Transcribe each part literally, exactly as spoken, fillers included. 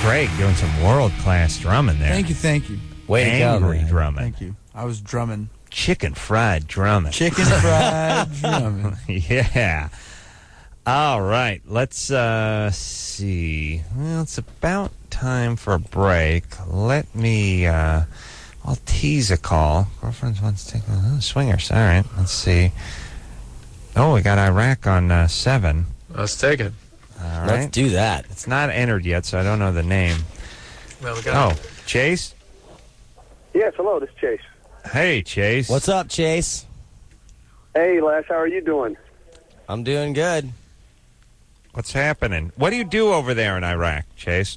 Craig doing some world-class drumming there. Thank you, thank you. Way to go, Angry man. drumming. Thank you. I was drumming. Chicken fried drumming. Chicken fried drumming. Yeah. All right. Let's uh, see. Well, it's about time for a break. Let me... Uh, I'll tease a call. Girlfriends wants to take a oh, swingers. All right. Let's see. Oh, we got Iraq on uh, seven. Let's take it. All right. Let's do that. It's not entered yet, so I don't know the name. Well, we got oh, Chase? Yes, hello, this is Chase. Hey, Chase. What's up, Chase? Hey, Les, how are you doing? I'm doing good. What's happening? What do you do over there in Iraq, Chase?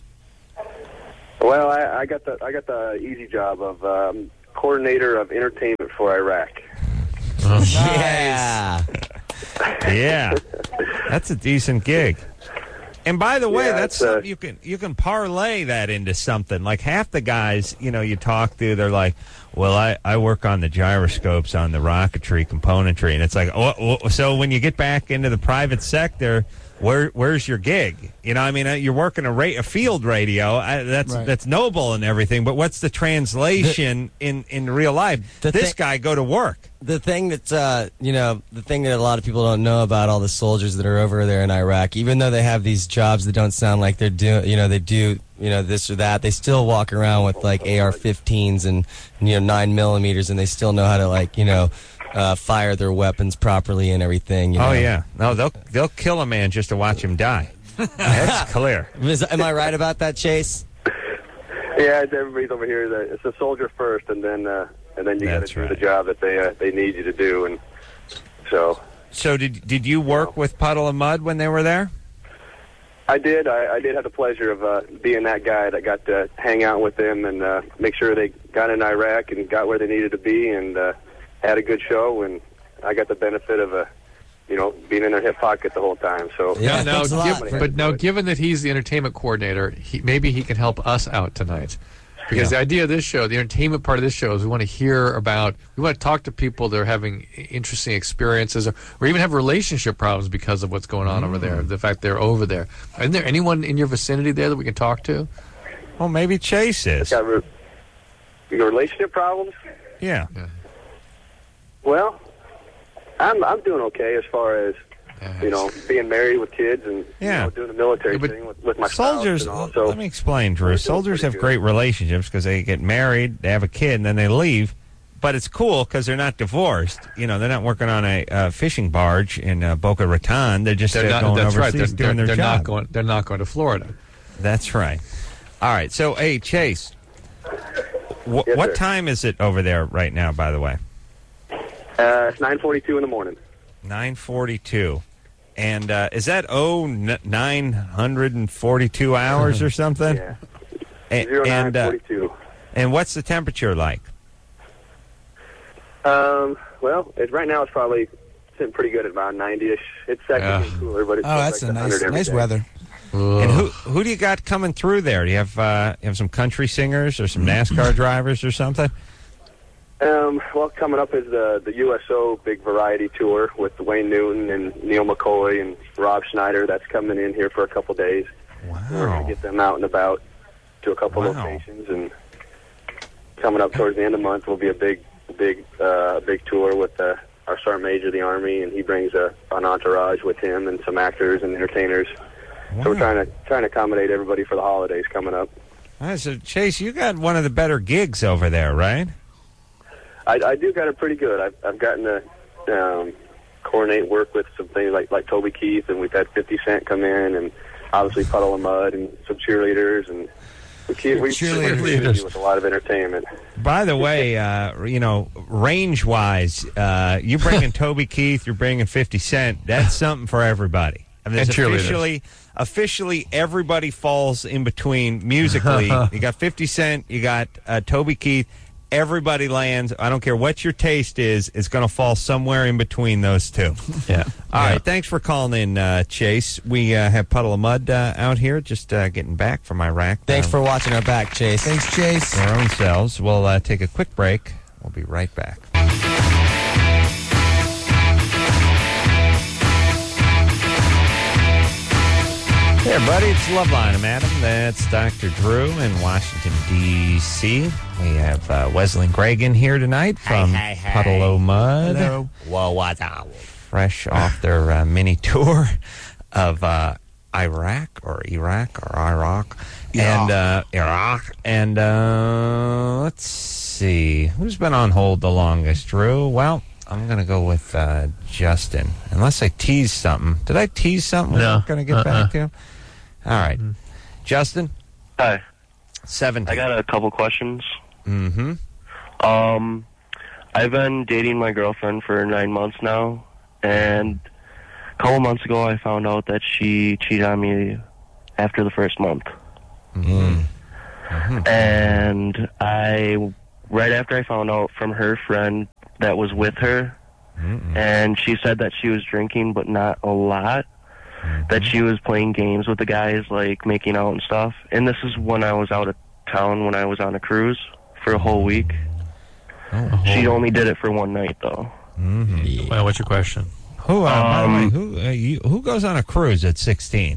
Well, I, I got the I got the easy job of um, coordinator of entertainment for Iraq. Oh. Yeah. Yeah. That's a decent gig. And by the way, Yeah, that's it's, uh, something you can you can parlay that into something. Like half the guys, you know, you talk to, they're like, "Well, I, I work on the gyroscopes on the rocketry componentry," and it's like, oh, oh, so when you get back into the private sector, where where's your gig? You know, I mean, uh, you're working a, ra- a field radio. I, that's Right. that's noble and everything, but what's the translation The- in in real life? The This thi- guy go to work. The thing that's, uh, you know, the thing that a lot of people don't know about all the soldiers that are over there in Iraq, even though they have these jobs that don't sound like they're doing, you know, they do, you know, this or that, they still walk around with like A R fifteens and, you know, nine millimeters, and they still know how to, like, you know, uh, fire their weapons properly and everything. You know? Oh yeah, no, they'll they'll kill a man just to watch him die. That's clear. Is, am I right about that, Chase? Yeah, everybody's over here. that It's a soldier first, and then uh, and then you got to That's do the right. job that they uh, they need you to do, and so So did did you work with Puddle of Mud when they were there? I did. I, I did have the pleasure of uh, being that guy that got to hang out with them and uh, make sure they got in Iraq and got where they needed to be, and uh, had a good show. And I got the benefit of a, you know, being in their hip pocket the whole time. So Yeah, now, thanks a lot. give- but now, given that he's the entertainment coordinator, he, maybe he can help us out tonight. Because Yeah. the idea of this show, the entertainment part of this show, is we want to hear about, we want to talk to people that are having interesting experiences, or, or even have relationship problems because of what's going on over there, the fact they're over there. Isn't there anyone in your vicinity there that we can talk to? Well, maybe Chase is. got re- you got relationship problems. Yeah. Well, I'm I'm doing okay as far as you know being married with kids and Yeah. you know, doing the military Yeah, but thing with, with my Soldiers, spouse and all. So let me explain, Drew. we're doing Soldiers pretty have good. great relationships because they get married, they have a kid, and then they leave. But it's cool because they're not divorced. You know, they're not working on a uh, fishing barge in uh, Boca Raton. They're just They're uh, not, going that's right. overseas They're, doing they're, their they're job. not going. They're not going to Florida. That's right. All right. So, hey, Chase, wh- Yes, what sir. time is it over there right now, by the way? uh, it's nine forty-two in the morning. nine forty-two. And uh, is that, oh, n- nine hundred forty-two hours or something? Yeah, A- zero nine and, uh, forty-two. and what's the temperature like? Um, well, it, right now it's probably sitting pretty good at about ninety-ish. It's second Yeah. and cooler, but it's Oh, still that's like a one hundred nice, every nice day. weather. And who who do you got coming through there? Do you have uh, you have some country singers or some NASCAR drivers or something? Um, well, coming up is the the U S O big variety tour with Wayne Newton and Neil McCoy and Rob Schneider. That's coming in here for a couple days. We're going Wow. to get them out and about to a couple Wow. locations, and coming up towards the end of the month will be a big, big, uh, big tour with uh, our Sergeant Major of the Army, and he brings a, an entourage with him and some actors and entertainers. So we're trying to trying to accommodate everybody for the holidays coming up. All right, so Chase, you got one of the better gigs over there, right? I, I do got it pretty good. I've, I've gotten to um, coordinate work with some things like like Toby Keith, and we've had fifty Cent come in, and obviously Puddle of Mud, and some cheerleaders, and we keep we Cheerleaders. we're busy with a lot of entertainment. By the way, uh, you know, range-wise, uh, you bringing Toby Keith, you're bringing fifty Cent. That's something for everybody. I mean, And it's cheerleaders. officially, officially, everybody falls in between musically. You got fifty Cent, you got uh, Toby Keith. Everybody lands. I don't care what your taste is. It's going to fall somewhere in between those two. Yeah. All right. Thanks for calling in, uh, Chase. We uh, have Puddle of Mud uh, out here, just uh, getting back from Iraq. Thanks uh, for watching our back, Chase. Thanks, Chase. our own selves. We'll uh, take a quick break. We'll be right back. Hey, everybody, it's Loveline. I'm Adam. That's Doctor Drew in Washington, D C We have uh, Wesley and Greg in here tonight from Hey, hey, hey. Puddle O' Mud. Hello. Whoa, what's up? Fresh off their uh, mini tour of uh, Iraq or Iraq or Iraq. And uh, Iraq. And uh, let's see. Who's been on hold the longest, Drew? Well, I'm going to go with uh, Justin. Unless I tease something. Did I tease something No. we're going to get Uh-uh. back to? All right. Mm-hmm. Justin? Hi. seventeen. I got a couple questions. Mm-hmm. Um, I've been dating my girlfriend for nine months now, and a couple months ago I found out that she cheated on me after the first month. Mm-hmm. And I, right after I found out from her friend that was with her, Mm-mm. and she said that she was drinking, but not a lot. That she was playing games with the guys, like making out and stuff. And this is when I was out of town, when I was on a cruise for a whole week. Oh. She only did it for one night, though. Mm-hmm. Well, what's your question? Who, uh, by the way, Um, who, uh, you, who goes on a cruise at sixteen?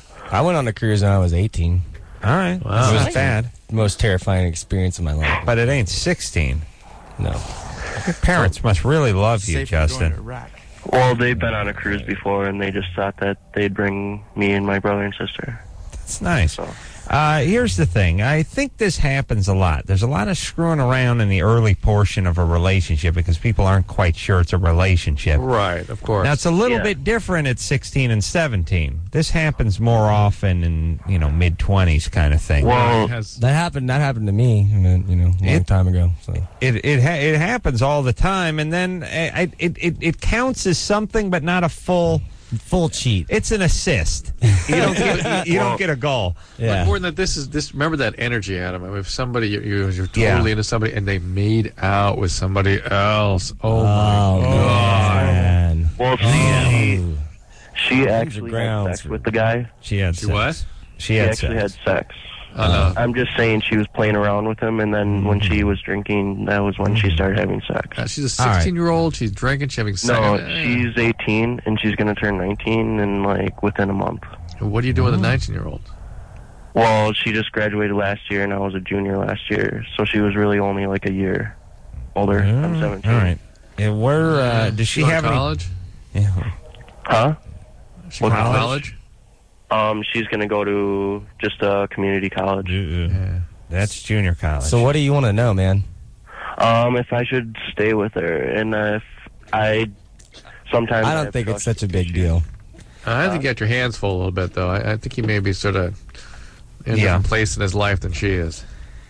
I went on a cruise when I was eighteen. All right. Wow. It was Nice. bad, The most terrifying experience of my life. but it ain't sixteen. No. Your parents must really love you, Safe from going to Justin. Iraq. Well, they've been on a cruise before, and they just thought that they'd bring me and my brother and sister. That's nice. So, Uh, here's the thing. I think this happens a lot. There's a lot of screwing around in the early portion of a relationship because people aren't quite sure it's a relationship. Right, of course. Now, it's a little Yeah. bit different at sixteen and seventeen. This happens more often in, you know, mid-twenties kind of thing. well, It has- That happened. That happened to me. I mean, you know, a long It- time ago. So. It it ha- it happens all the time, and then uh, it, it it counts as something, but not a full. Full cheat. It's an assist. You don't get you don't get a goal. But Yeah. more than that, this is this. Remember that energy, Adam. I mean, if somebody you, you, you're totally Yeah. into somebody and they made out with somebody else, oh, Oh, my god! man. well, she, Oh. she actually grounds had sex for- with the guy. She had She sex. what? She She had actually sex. had sex. Oh, no. I'm just saying she was playing around with him, and then when she was drinking, that was when she started having sex. Uh, she's a All right. sixteen-year-old. She's drinking. She's having sex. No, Eh. she's eighteen, and she's going to turn nineteen in, like, within a month. What do you do with a nineteen-year-old? Well, she just graduated last year, and I was a junior last year, so she was really only, like, a year older. I'm Mm, seventeen. All right. And where uh, does she Going to have any? college? Yeah. Huh? She What going to college? college? Um, she's going to go to just a community college. Yeah. That's junior college. So what do you want to know, man? Um, if I should stay with her, and if I sometimes I don't have think it's trust such a big issues. deal. I think you got your hands full a little bit, though. I, I think he may be sort of in a Yeah. different place in his life than she is.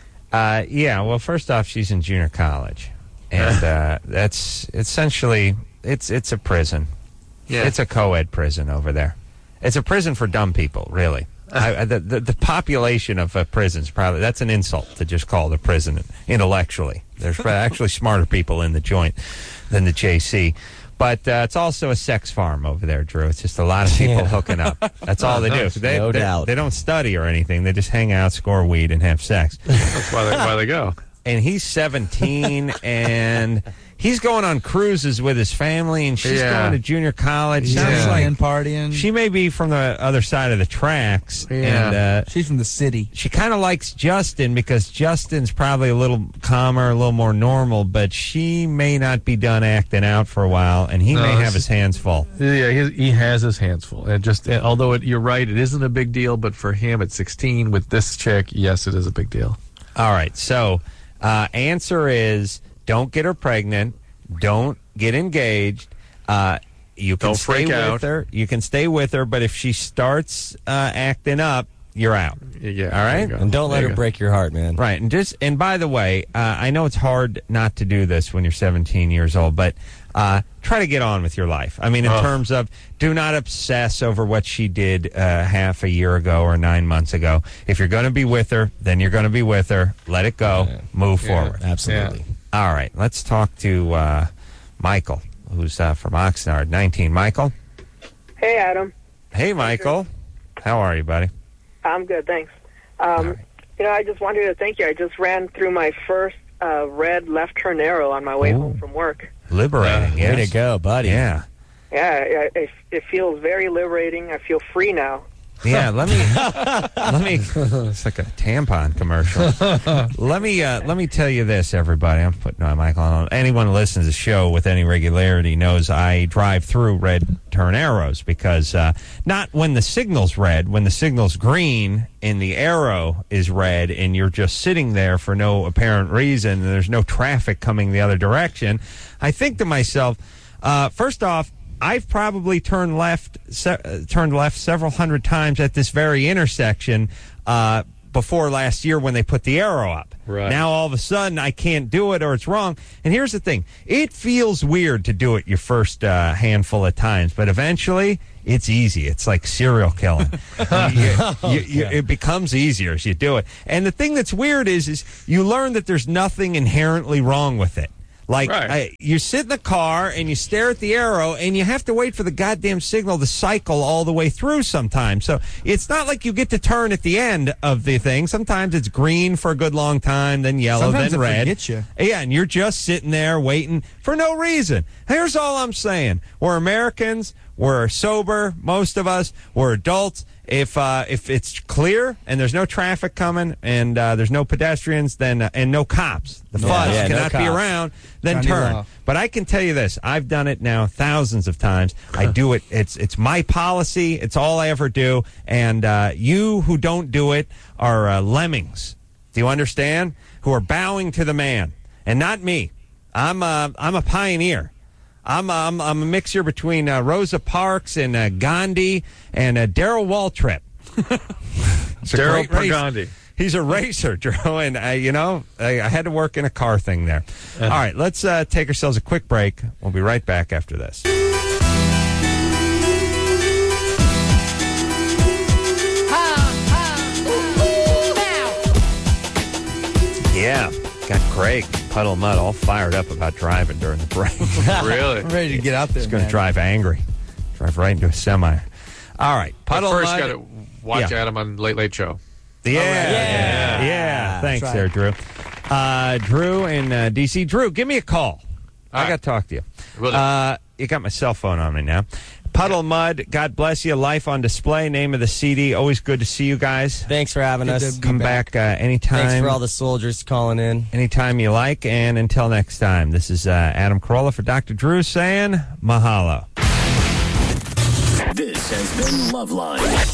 Uh, yeah. Well, first off, she's in junior college, and uh, that's essentially it's it's a prison. Yeah. It's a co-ed prison over there. It's a prison for dumb people, really. I, I- the, the the population of uh, prisons probably that's an insult to just call the prison intellectually. There's actually smarter people in the joint than the J C. But uh, it's also a sex farm over there, Drew. It's just a lot of people Yeah. hooking up. That's all they do. Nice. They, No they, doubt. They don't study or anything. They just hang out, score weed, and have sex. That's why they, why they go. And he's seventeen, and he's going on cruises with his family, and she's Yeah. going to junior college. Yeah. Sounds like Playing, partying. she may be from the other side of the tracks, Yeah. and uh, She's from the city. she kind of likes Justin because Justin's probably a little calmer, a little more normal, but she may not be done acting out for a while, and he No, may this have his is- hands full. Yeah, he, he has his hands full. And just uh, although it, you're right, it isn't a big deal. But for him at sixteen with this chick, yes, it is a big deal. All right, so uh, answer is don't get her pregnant, don't get engaged. Uh, you can Don't stay freak with out. her. You can stay with her, but if she starts uh, acting up, you're out. Yeah. All right. there you go. And don't let There you her go. break your heart, man. Right, and just and by the way, uh, I know it's hard not to do this when you're seventeen years old, but uh, try to get on with your life. I mean, in Oh. terms of do not obsess over what she did uh, half a year ago or nine months ago. If you're going to be with her, then you're going to be with her. Let it go. Yeah. Move Yeah. forward. Absolutely. All right, let's talk to uh, Michael, who's uh, from Oxnard, nineteen. Michael. Hey, Adam. Hey, Michael. How are you, buddy? I'm good, thanks. Um, You know, I just wanted to thank you. I just ran through my first uh, red left turn arrow on my way Ooh. home from work. Liberating, Way yes. to go, buddy. Yeah. Yeah, it, it, it feels very liberating. I feel free now. Yeah, let me let me. It's like a tampon commercial. let me uh, let me tell you this, everybody. I'm putting my mic on. Anyone who listens to the show with any regularity knows I drive through red turn arrows because uh, not when the signal's red, when the signal's green and the arrow is red, and you're just sitting there for no apparent reason, and there's no traffic coming the other direction. I think to myself, uh, first off, I've probably turned left, se- uh, turned left several hundred times at this very intersection uh, before last year when they put the arrow up. Right. Now all of a sudden I can't do it or it's wrong. And here's the thing: it feels weird to do it your first uh, handful of times, but eventually it's easy. It's like serial killing. you, you, you, it becomes easier as you do it. And the thing that's weird is, is you learn that there's nothing inherently wrong with it. Like, right. I, you sit in the car and you stare at the arrow and you have to wait for the goddamn signal to cycle all the way through sometimes. So it's not like you get to turn at the end of the thing. Sometimes it's green for a good long time, then yellow, Sometimes then it red. forgets you. Yeah, and you're just sitting there waiting for no reason. Here's all I'm saying. We're Americans. We're sober, most of us. We're adults. If uh, if it's clear and there's no traffic coming and uh, there's no pedestrians, then uh, and no cops, the No, fuzz yeah, no cannot be cops. around, then County turn. law. But I can tell you this: I've done it now thousands of times. I do it. It's it's my policy. It's all I ever do. And uh, you who don't do it are uh, lemmings. Do you understand? Who are bowing to the man, and not me. I'm uh, I'm a pioneer. I'm, I'm, I'm a mixture between uh, Rosa Parks and uh, Gandhi and uh, Darrell Waltrip. It's a Darrell great race. Gandhi. He's a racer, Drew, and I, you know, I, I had to work in a car thing there. All right, let's uh, take ourselves a quick break. We'll be right back after this. Yeah, got Craig Puddle Mud all fired up about driving during the break. Really? I'm ready to get out there. He's going to man. drive angry, drive right into a semi. All right, But Puddle first, Mud. got to watch Yeah. Adam on Late Late Show. Yeah, Yeah. yeah, yeah. Thanks That's there, right. Drew. Uh, Drew in uh, D C. Drew, give me a call. I All got right. to talk to you. Will do. Uh, you got my cell phone on me now. Puddle Mud, God bless you. Life on Display, name of the C D. Always good to see you guys. Thanks for having Good us. to be Come back, uh, anytime. Thanks for all the soldiers calling in. Anytime you like. And until next time, this is uh, Adam Carolla for Doctor Drew saying mahalo. This has been Loveline.